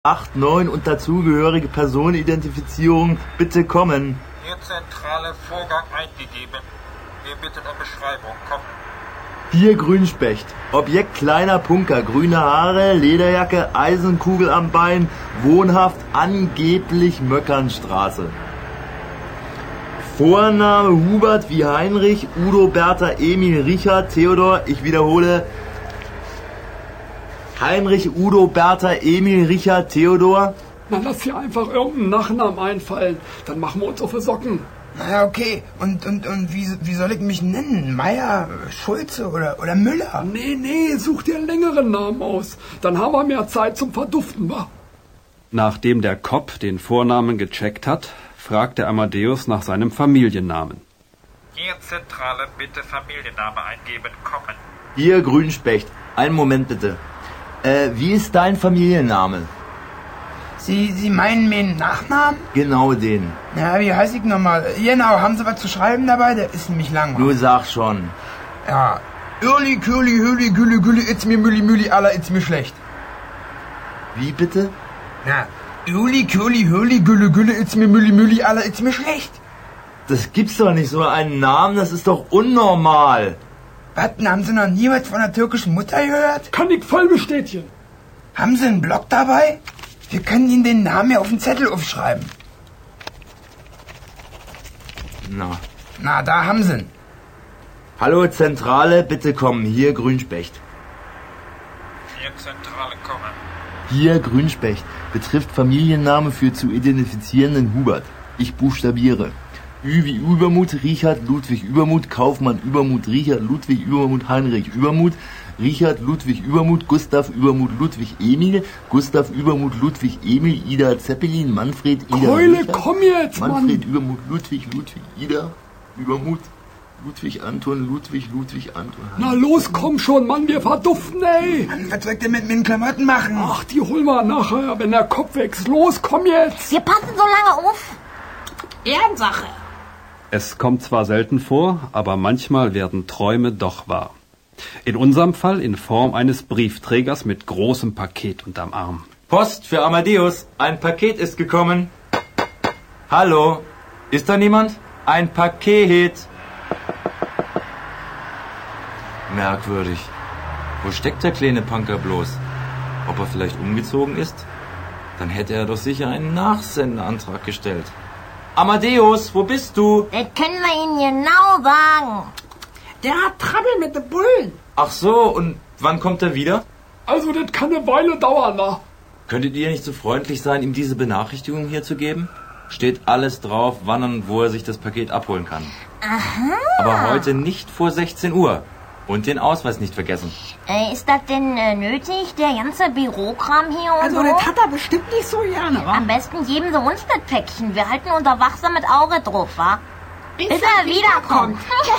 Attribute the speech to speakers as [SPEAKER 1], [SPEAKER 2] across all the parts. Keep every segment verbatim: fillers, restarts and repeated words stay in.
[SPEAKER 1] acht neun und dazugehörige Personenidentifizierung bitte kommen.
[SPEAKER 2] Hier zentrale Vorgang eingegeben. Wir bitten um Beschreibung. Kommen.
[SPEAKER 1] Hier Grünspecht. Objekt kleiner Punker. Grüne Haare, Lederjacke, Eisenkugel am Bein. Wohnhaft angeblich Möckernstraße. Vorname Hubert wie Heinrich, Udo, Bertha, Emil, Richard, Theodor. Ich wiederhole. Heinrich, Udo, Bertha, Emil, Richard, Theodor.
[SPEAKER 3] Na, lass dir einfach irgendeinen Nachnamen einfallen. Dann machen wir uns auf die Socken.
[SPEAKER 4] Na okay, und, und, und wie, wie soll ich mich nennen? Meier, Schulze oder, oder Müller?
[SPEAKER 3] Nee, nee, such dir einen längeren Namen aus. Dann haben wir mehr Zeit zum Verduften, wa?
[SPEAKER 5] Nachdem der Kopp den Vornamen gecheckt hat, fragte Amadeus nach seinem Familiennamen.
[SPEAKER 2] Hier Zentrale bitte Familienname eingeben. Kommen.
[SPEAKER 1] Hier Grünspecht. Einen Moment bitte. Äh, wie ist dein Familienname?
[SPEAKER 4] Sie, Sie meinen meinen Nachnamen?
[SPEAKER 1] Genau den.
[SPEAKER 4] Ja, wie heißt ich nochmal? Genau, haben Sie was zu schreiben dabei? Der ist nämlich lang.
[SPEAKER 1] Du sag schon.
[SPEAKER 4] Ja. Irli, Kürli, Hüli, Gülle, Gülle, itz mir Mülli, Mülli, aller, itz mir schlecht.
[SPEAKER 1] Wie bitte?
[SPEAKER 4] Na, Irli, Kürli, Hüli, Gülle, Gülle, itz mir Mülli, Mülli, aller, itz mir schlecht.
[SPEAKER 1] Das gibt's doch nicht, so einen Namen, das ist doch unnormal.
[SPEAKER 4] Was, haben Sie noch nie was von der türkischen Mutter gehört?
[SPEAKER 3] Kann ich voll bestätigen.
[SPEAKER 4] Haben Sie einen Block dabei? Wir können Ihnen den Namen ja auf den Zettel aufschreiben.
[SPEAKER 1] Na.
[SPEAKER 4] Na, da haben Sie ihn.
[SPEAKER 1] Hallo Zentrale, bitte kommen. Hier Grünspecht.
[SPEAKER 2] Hier Zentrale kommen.
[SPEAKER 1] Hier Grünspecht. Betrifft Familienname für zu identifizierenden Hubert. Ich buchstabiere. Ü wie Übermut, Richard, Ludwig Übermut, Kaufmann Übermut, Richard, Ludwig Übermut, Heinrich Übermut, Richard, Ludwig Übermut, Gustav Übermut, Ludwig Emil, Gustav Übermut, Ludwig Emil, Ida Zeppelin, Manfred, Ida
[SPEAKER 3] Keule,
[SPEAKER 1] Richard,
[SPEAKER 3] komm jetzt, Mann!
[SPEAKER 1] Manfred Übermut, Ludwig, Ludwig, Ida Übermut, Ludwig Anton, Ludwig, Ludwig Anton.
[SPEAKER 3] Na los, komm schon, Mann, wir verduften, ey!
[SPEAKER 4] Mann, was soll ich denn mit meinen Klamotten machen?
[SPEAKER 3] Ach, die holen wir nachher, wenn der Kopf wächst. Los, komm jetzt!
[SPEAKER 6] Wir passen so lange auf. Ehrensache.
[SPEAKER 5] Es kommt zwar selten vor, aber manchmal werden Träume doch wahr. In unserem Fall in Form eines Briefträgers mit großem Paket unterm Arm.
[SPEAKER 1] Post für Amadeus. Ein Paket ist gekommen. Hallo? Ist da niemand? Ein Paket. Merkwürdig. Wo steckt der kleine Punker bloß? Ob er vielleicht umgezogen ist? Dann hätte er doch sicher einen Nachsendeantrag gestellt. Amadeus, wo bist du?
[SPEAKER 6] Das können wir Ihnen genau sagen.
[SPEAKER 7] Der hat Trouble mit den Bullen.
[SPEAKER 1] Ach so, und wann kommt er wieder?
[SPEAKER 3] Also, das kann eine Weile dauern, na.
[SPEAKER 1] Könntet ihr nicht so freundlich sein, ihm diese Benachrichtigung hier zu geben? Steht alles drauf, wann und wo er sich das Paket abholen kann.
[SPEAKER 6] Aha.
[SPEAKER 1] Aber heute nicht vor sechzehn Uhr. Und den Ausweis nicht vergessen.
[SPEAKER 6] Äh, ist das denn äh, nötig, der ganze Bürokram hier und
[SPEAKER 7] Also
[SPEAKER 6] so?
[SPEAKER 7] das hat er bestimmt nicht so gerne, wa?
[SPEAKER 6] Am besten geben Sie uns das Päckchen. Wir halten unser wachsames Auge drauf, wa? Bis, Bis er wiederkommt.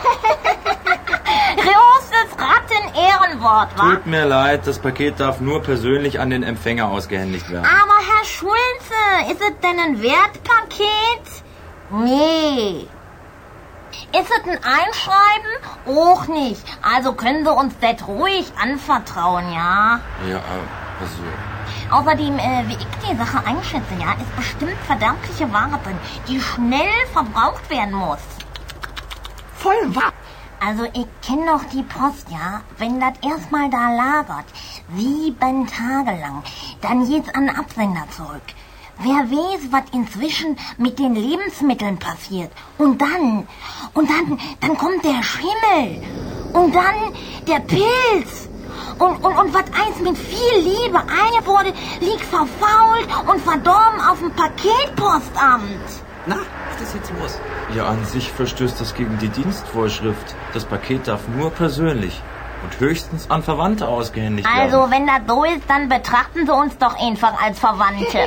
[SPEAKER 6] Großes Ratten-Ehrenwort, wa?
[SPEAKER 1] Tut mir leid, das Paket darf nur persönlich an den Empfänger ausgehändigt werden.
[SPEAKER 6] Aber Herr Schulze, ist es denn ein Wertpaket? Nee. Ist es ein Einschreiben? Auch nicht. Also können Sie uns das ruhig anvertrauen, ja?
[SPEAKER 1] Ja, also...
[SPEAKER 6] Außerdem, äh, wie ich die Sache einschätze, ja, ist bestimmt verdammtliche Ware drin, die schnell verbraucht werden muss.
[SPEAKER 7] Voll wahr.
[SPEAKER 6] Also ich kenne doch die Post, ja. Wenn das erstmal da lagert, sieben Tage lang, dann geht's an den Absender zurück. Wer weiß, was inzwischen mit den Lebensmitteln passiert. Und dann, und dann, dann kommt der Schimmel. Und dann der Pilz. Und, und, und was eins mit viel Liebe eine wurde, liegt verfault und verdorben auf dem Paketpostamt.
[SPEAKER 7] Na, was ist jetzt los?
[SPEAKER 1] Ja, an sich verstößt das gegen die Dienstvorschrift. Das Paket darf nur persönlich und höchstens an Verwandte ausgehändigt werden.
[SPEAKER 6] Also, wenn das so ist, dann betrachten Sie uns doch einfach als Verwandte.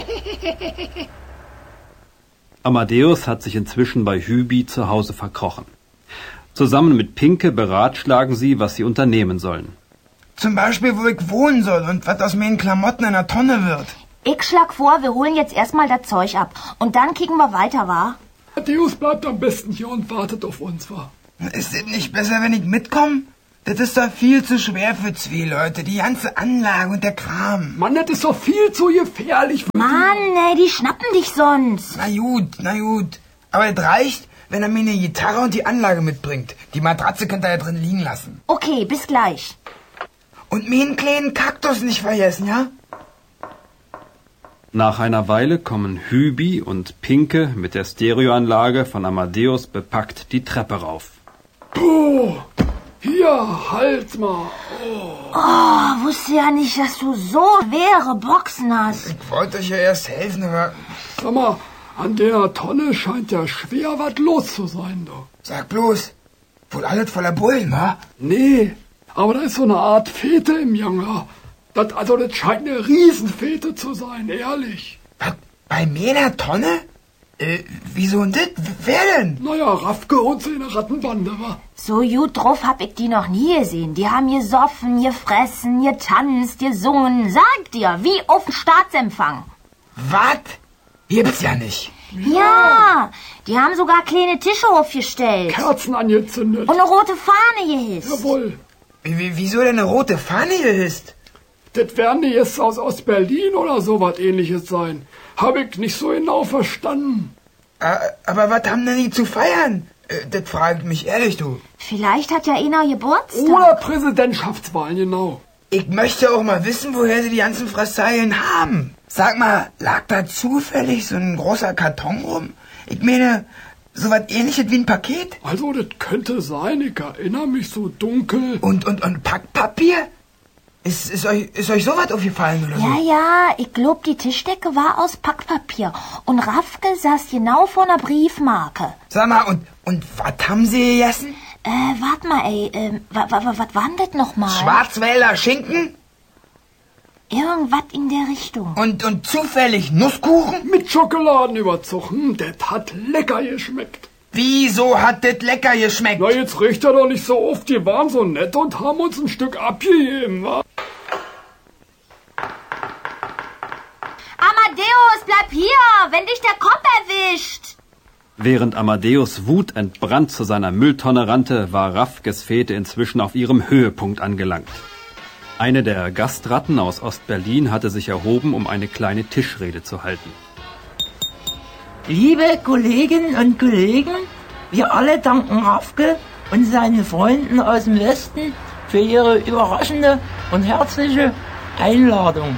[SPEAKER 5] Amadeus hat sich inzwischen bei Hübi zu Hause verkrochen. Zusammen mit Pinke beratschlagen sie, was sie unternehmen sollen.
[SPEAKER 4] Zum Beispiel, wo ich wohnen soll und was aus meinen Klamotten in der Tonne wird.
[SPEAKER 6] Ich schlag vor, wir holen jetzt erstmal das Zeug ab. Und dann kicken wir weiter, wa?
[SPEAKER 3] Amadeus bleibt am besten hier und wartet auf uns, wa?
[SPEAKER 4] Ist es nicht besser, wenn ich mitkomme? Das ist doch viel zu schwer für zwei Leute, die ganze Anlage und der Kram.
[SPEAKER 3] Mann, das ist doch viel zu gefährlich.
[SPEAKER 6] Mann, ey, die schnappen dich sonst.
[SPEAKER 4] Na gut, na gut. Aber es reicht, wenn er mir eine Gitarre und die Anlage mitbringt. Die Matratze könnt ihr ja drin liegen lassen.
[SPEAKER 6] Okay, bis gleich.
[SPEAKER 4] Und mir einen kleinen Kaktus nicht vergessen, ja?
[SPEAKER 5] Nach einer Weile kommen Hübi und Pinke mit der Stereoanlage von Amadeus bepackt die Treppe rauf.
[SPEAKER 3] Puh, hier, halt mal.
[SPEAKER 6] Oh, wusste ja nicht, dass du so schwere Boxen hast.
[SPEAKER 4] Ich wollte euch ja erst helfen, aber...
[SPEAKER 3] Sag mal, an der Tonne scheint ja schwer was los zu sein, du.
[SPEAKER 4] Sag bloß, wohl alles voller Bullen, wa?
[SPEAKER 3] Nee, aber da ist so eine Art Fete im Gange. Das, also das scheint eine Riesenfete zu sein, ehrlich.
[SPEAKER 4] Was, bei mir in der Tonne? Äh, wieso denn das? Wer denn?
[SPEAKER 3] Naja, Raffke und seine Rattenbande, wa?
[SPEAKER 6] So gut drauf hab ich die noch nie gesehen. Die haben gesoffen, gefressen, getanzt, gesungen. Sag dir, wie auf dem Staatsempfang.
[SPEAKER 4] Was? Gibt's ja nicht.
[SPEAKER 6] Ja, die haben sogar kleine Tische aufgestellt.
[SPEAKER 3] Kerzen angezündet.
[SPEAKER 6] Und eine rote Fahne gehisst.
[SPEAKER 3] Jawohl.
[SPEAKER 4] Wie, wie, wieso denn eine rote Fahne gehisst?
[SPEAKER 3] Das werden die jetzt aus Ostberlin oder sowas ähnliches sein. Hab ich nicht so genau verstanden.
[SPEAKER 4] Äh, aber was haben denn die zu feiern? Äh, das frage ich mich ehrlich, du.
[SPEAKER 6] Vielleicht hat ja einer Geburtstag.
[SPEAKER 3] Oder Präsidentschaftswahlen, genau.
[SPEAKER 4] Ich möchte auch mal wissen, woher sie die ganzen Fressalien haben. Sag mal, lag da zufällig so ein großer Karton rum? Ich meine, so was ähnliches wie ein Paket?
[SPEAKER 3] Also, das könnte sein. Ich erinnere mich so dunkel.
[SPEAKER 4] Und, und, und Packpapier? Ist, ist, euch, ist euch sowas aufgefallen oder so?
[SPEAKER 6] Ja, ja, ich glaub, die Tischdecke war aus Packpapier. Und Raffke saß genau vor einer Briefmarke.
[SPEAKER 4] Sag mal, und, und was haben sie gegessen?
[SPEAKER 6] Äh, wart mal, ey, äh, was wa, wa, war denn das nochmal?
[SPEAKER 4] Schwarzwälder Schinken?
[SPEAKER 6] Irgendwas in der Richtung.
[SPEAKER 4] Und, und zufällig Nusskuchen?
[SPEAKER 3] Mit Schokoladenüberzug. Hm, das hat lecker geschmeckt.
[SPEAKER 4] Wieso hat das lecker geschmeckt?
[SPEAKER 3] Na, jetzt riecht er doch nicht so oft. Die waren so nett und haben uns ein Stück abgegeben, wa?
[SPEAKER 6] Amadeus, bleib hier, wenn dich der Kopf erwischt.
[SPEAKER 5] Während Amadeus wutentbrannt zu seiner Mülltonne rannte, war Raffkes Fete inzwischen auf ihrem Höhepunkt angelangt. Eine der Gastratten aus Ostberlin hatte sich erhoben, um eine kleine Tischrede zu halten.
[SPEAKER 7] Liebe Kolleginnen und Kollegen, wir alle danken Raffke und seinen Freunden aus dem Westen für ihre überraschende und herzliche Einladung.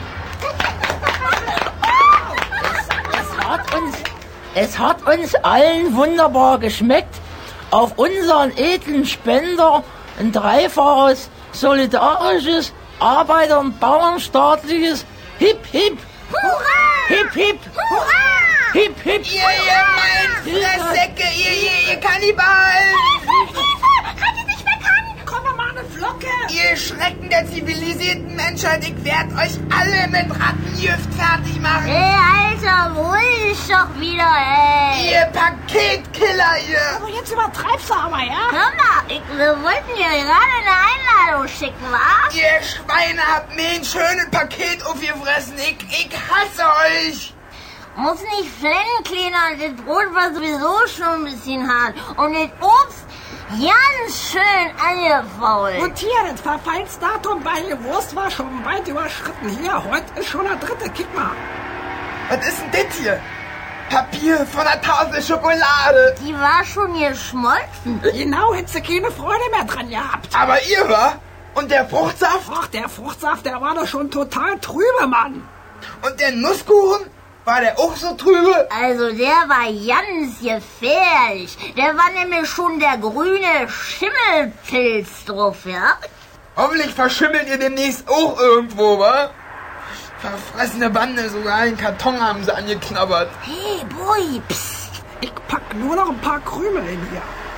[SPEAKER 7] Es, es, hat uns, es hat uns allen wunderbar geschmeckt, auf unseren edlen Spender ein dreifaches, solidarisches, Arbeiter- und Bauernstaatliches Hip Hip!
[SPEAKER 6] Hurra!
[SPEAKER 7] Hip Hip!
[SPEAKER 6] Hurra!
[SPEAKER 7] Hip Hip!
[SPEAKER 4] Ihr, ihr meint Fresssäcke, ihr, ihr, ihr Kannibalen!
[SPEAKER 6] Hilfe, Hilfe! Rettet mich, wer kann!
[SPEAKER 7] Komm doch mal eine Flocke!
[SPEAKER 4] Ihr Schrecken der zivilisierten Menschheit, ich werd euch alle mit Rattengift fertig machen!
[SPEAKER 6] Ey, Alter, ruhig doch wieder, ey!
[SPEAKER 4] Ihr Paketkiller, ihr!
[SPEAKER 7] Aber jetzt übertreibst du aber, ja?
[SPEAKER 6] Hör mal, ich, wir wollten dir gerade eine Einladung schicken, wa?
[SPEAKER 4] Ihr Schweine habt mir ein schönes Paket aufgefressen! Ich, ich hasse euch!
[SPEAKER 6] Muss nicht flennen, Kleiner. Das Brot war sowieso schon ein bisschen hart. Und das Obst ganz schön angefault.
[SPEAKER 7] Und hier, das Verfallsdatum bei der Wurst war schon weit überschritten. Hier, heute ist schon der dritte. Kick mal.
[SPEAKER 4] Was ist denn das hier? Papier von einer Tafel Schokolade!
[SPEAKER 6] Die war schon geschmolzen.
[SPEAKER 7] Genau, hättest du keine Freude mehr dran gehabt.
[SPEAKER 4] Aber ihr war? Und der Fruchtsaft?
[SPEAKER 7] Ach, der Fruchtsaft, der war doch schon total trübe, Mann.
[SPEAKER 4] Und der Nusskuchen? War der auch so trübe?
[SPEAKER 6] Also der war ganz gefährlich. Der war nämlich schon der grüne Schimmelpilz drauf, ja?
[SPEAKER 4] Hoffentlich verschimmelt ihr demnächst auch irgendwo, wa? Verfressene Bande, sogar einen Karton haben sie angeknabbert.
[SPEAKER 6] Hey, Boy, psst.
[SPEAKER 7] Ich pack nur noch ein paar Krümel in hier.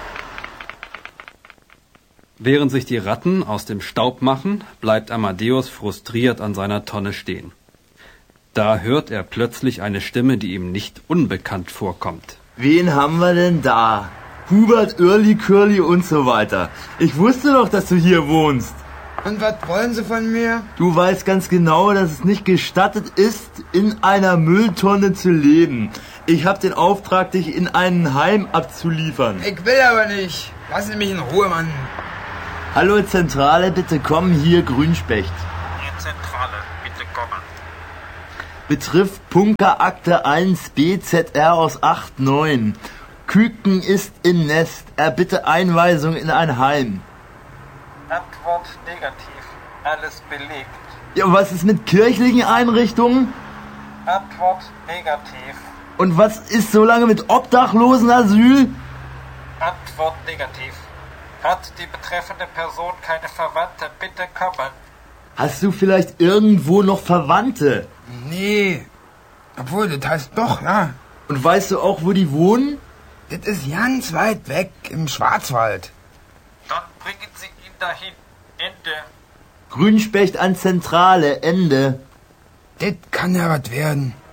[SPEAKER 5] Während sich die Ratten aus dem Staub machen, bleibt Amadeus frustriert an seiner Tonne stehen. Da hört er plötzlich eine Stimme, die ihm nicht unbekannt vorkommt.
[SPEAKER 1] Wen haben wir denn da? Hubert, Early, Curly und so weiter. Ich wusste doch, dass du hier wohnst.
[SPEAKER 4] Und was wollen sie von mir?
[SPEAKER 1] Du weißt ganz genau, dass es nicht gestattet ist, in einer Mülltonne zu leben. Ich habe den Auftrag, dich in ein Heim abzuliefern.
[SPEAKER 4] Ich will aber nicht. Lass mich in Ruhe, Mann.
[SPEAKER 1] Hallo Zentrale, bitte kommen, hier Grünspecht.
[SPEAKER 2] Hier Zentrale, bitte kommen.
[SPEAKER 1] Betrifft Punkerakte eins B Z R aus acht neun. Küken ist im Nest. Er bitte Einweisung in ein Heim.
[SPEAKER 2] Antwort negativ. Alles belegt.
[SPEAKER 1] Ja, und was ist mit kirchlichen Einrichtungen?
[SPEAKER 2] Antwort negativ.
[SPEAKER 1] Und was ist so lange mit Obdachlosenasyl?
[SPEAKER 2] Antwort negativ. Hat die betreffende Person keine Verwandte, bitte kommen.
[SPEAKER 1] Hast du vielleicht irgendwo noch Verwandte?
[SPEAKER 4] Nee. Obwohl, das heißt doch, ja.
[SPEAKER 1] Und weißt du auch, wo die wohnen?
[SPEAKER 4] Das ist ganz weit weg im Schwarzwald.
[SPEAKER 2] Dann bringen Sie ihn dahin. Ende.
[SPEAKER 1] Grünspecht an Zentrale, Ende.
[SPEAKER 4] Das kann ja was werden.